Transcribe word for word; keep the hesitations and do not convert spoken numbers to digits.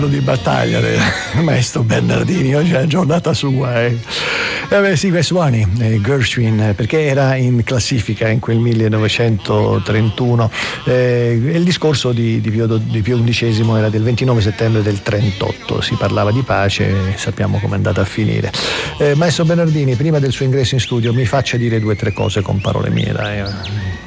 di battaglia del maestro Bernardini, oggi è la giornata sua. Eh. Eh beh, sì, quei suoni, eh, Gershwin, perché era in classifica in quel millenovecentotrentuno. Eh, il discorso di, di, Pio, di Pio undicesimo era del ventinove settembre del trentotto, si parlava di pace, sappiamo com'è andata a finire. Eh, maestro Bernardini, prima del suo ingresso in studio, mi faccia dire due o tre cose con parole mie, dai.